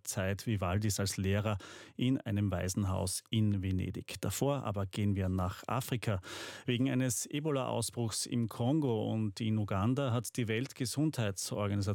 Zeit Vivaldis als Lehrer in einem Waisenhaus in Venedig. Davor aber gehen wir nach Afrika. Wegen eines Ebola-Ausbruchs im Kongo und in Uganda hat die Weltgesundheitsorganisation